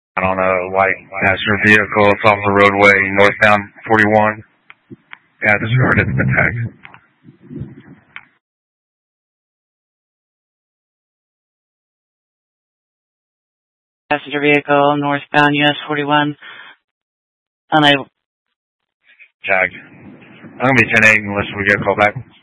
On a white passenger vehicle. It's off the roadway, northbound 41. Yeah, disregarded the tag. Passenger vehicle, northbound US 41. Unable. Tagged. I'm going to be 10-8 unless we get a call back.